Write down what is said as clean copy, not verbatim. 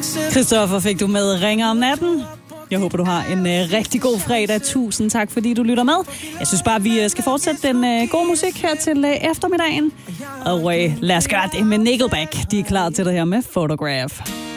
Christoffer fik du med Ringer om natten. Jeg håber, du har en rigtig god fredag. Tusind tak, fordi du lytter med. Jeg synes bare, vi skal fortsætte den gode musik her til eftermiddagen. Og lad os gøre det med Nickelback. De er klar til det her med Photograph.